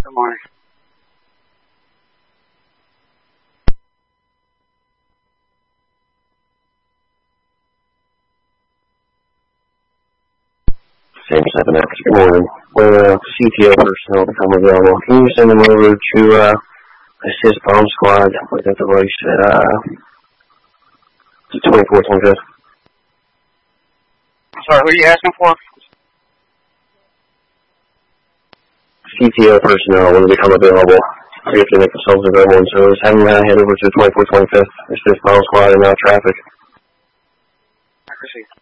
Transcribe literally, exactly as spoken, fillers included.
Good morning. Same seven X. Good morning. When uh, C T O personnel become available, can you send them over to uh, assist bomb squad with the device at uh, twenty-four twenty-fifth? I'm sorry, who are you asking for? C T O personnel, when they become available, we have to make themselves available, and so just have them uh, head over to twenty-four twenty-fifth, assist bomb squad and uh, traffic. I appreciate it.